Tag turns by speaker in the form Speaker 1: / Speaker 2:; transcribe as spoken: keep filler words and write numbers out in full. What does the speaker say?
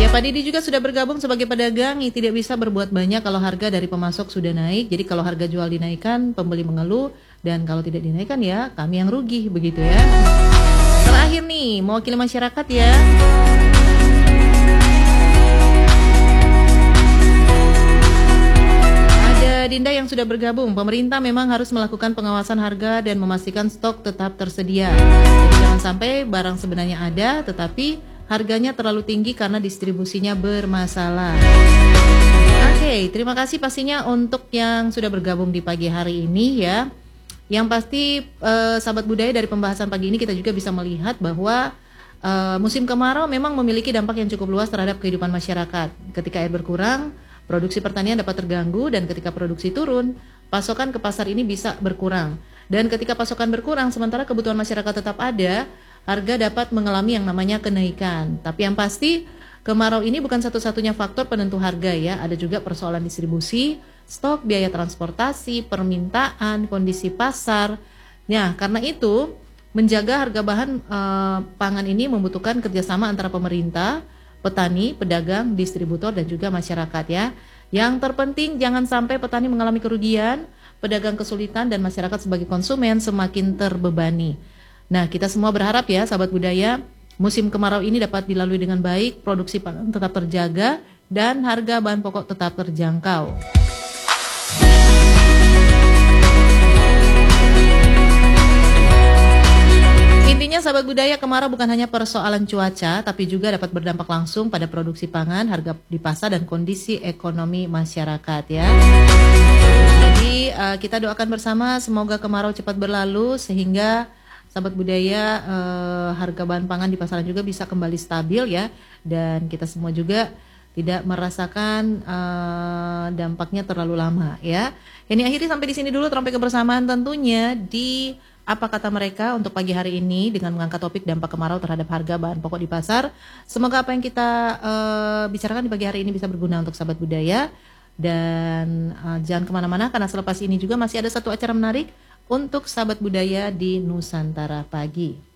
Speaker 1: Pak Didi juga sudah bergabung sebagai pedagang yang tidak bisa berbuat banyak kalau harga dari pemasok sudah naik. Jadi kalau harga jual dinaikkan, pembeli mengeluh, dan kalau tidak dinaikkan ya kami yang rugi, begitu ya. Terakhir nih, mewakili masyarakat ya. Ada Dinda yang sudah bergabung. Pemerintah memang harus melakukan pengawasan harga dan memastikan stok tetap tersedia. Jadi jangan sampai barang sebenarnya ada, tetapi harganya terlalu tinggi karena distribusinya bermasalah. Oke, terima kasih pastinya untuk yang sudah bergabung di pagi hari ini ya. Yang pasti eh, sahabat budaya, dari pembahasan pagi ini kita juga bisa melihat bahwa eh, musim kemarau memang memiliki dampak yang cukup luas terhadap kehidupan masyarakat. Ketika air berkurang, produksi pertanian dapat terganggu, dan ketika produksi turun, pasokan ke pasar ini bisa berkurang. Dan ketika pasokan berkurang sementara kebutuhan masyarakat tetap ada, harga dapat mengalami yang namanya kenaikan. Tapi yang pasti kemarau ini bukan satu-satunya faktor penentu harga ya. Ada juga persoalan distribusi, stok, biaya transportasi, permintaan, kondisi pasar. Nah, karena itu menjaga harga bahan eh, pangan ini membutuhkan kerjasama antara pemerintah, petani, pedagang, distributor, dan juga masyarakat ya. Yang terpenting jangan sampai petani mengalami kerugian, pedagang kesulitan, dan masyarakat sebagai konsumen semakin terbebani. Nah, kita semua berharap ya sahabat budaya, musim kemarau ini dapat dilalui dengan baik, produksi pangan tetap terjaga, dan harga bahan pokok tetap terjangkau. Intinya sahabat budaya, kemarau bukan hanya persoalan cuaca, tapi juga dapat berdampak langsung pada produksi pangan, harga di pasar, dan kondisi ekonomi masyarakat ya. Jadi uh, kita doakan bersama semoga kemarau cepat berlalu sehingga sahabat budaya uh, harga bahan pangan di pasaran juga bisa kembali stabil ya, dan kita semua juga tidak merasakan uh, dampaknya terlalu lama ya. Ini akhiri sampai di sini dulu terampai kebersamaan tentunya di Apa Kata Mereka untuk pagi hari ini dengan mengangkat topik dampak kemarau terhadap harga bahan pokok di pasar. Semoga apa yang kita uh, bicarakan di pagi hari ini bisa berguna untuk sahabat budaya, dan uh, jangan kemana-mana karena selepas ini juga masih ada satu acara menarik untuk sahabat budaya di Nusantara Pagi.